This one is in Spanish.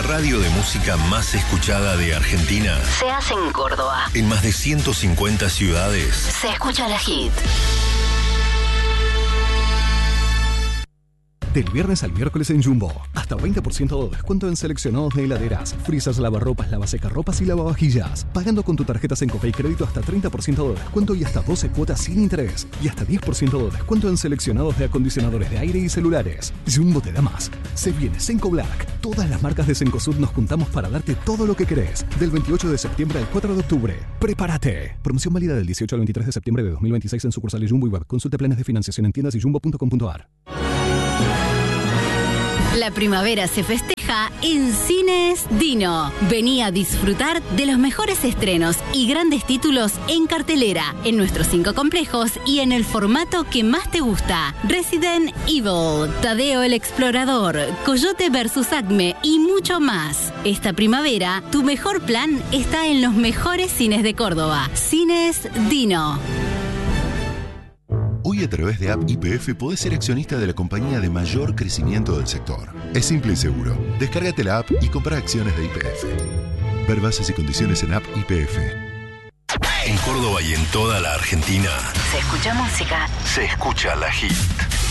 La radio de música más escuchada de Argentina se hace en Córdoba. En más de 150 ciudades Se escucha la hit. Del viernes al miércoles en Jumbo, hasta 20% de descuento en seleccionados de heladeras, freezers, lavarropas, lavasecarropas y lavavajillas. Pagando con tu tarjeta Sencope y crédito hasta 30% de descuento y hasta 12 cuotas sin interés. Y hasta 10% de descuento en seleccionados de acondicionadores de aire y celulares. Jumbo te da más. Se viene Senco Black. Todas las marcas de Cencosud nos juntamos para darte todo lo que querés. Del 28 de septiembre al 4 de octubre. ¡Prepárate! Promoción válida del 18 al 23 de septiembre de 2026 en sucursales Jumbo y Web. Consulte planes de financiación en tiendas y jumbo.com.ar. La primavera se festeja en Cines Dino. Vení a disfrutar de los mejores estrenos y grandes títulos en cartelera, en nuestros 5 complejos y en el formato que más te gusta. Resident Evil, Tadeo el Explorador, Coyote vs Acme y mucho más. Esta primavera, tu mejor plan está en los mejores cines de Córdoba. Cines Dino. Hoy a través de App YPF podés ser accionista de la compañía de mayor crecimiento del sector. Es simple y seguro. Descárgate la app y compra acciones de YPF. Ver bases y condiciones en App YPF. En Córdoba y en toda la Argentina Se escucha música. se escucha la hit.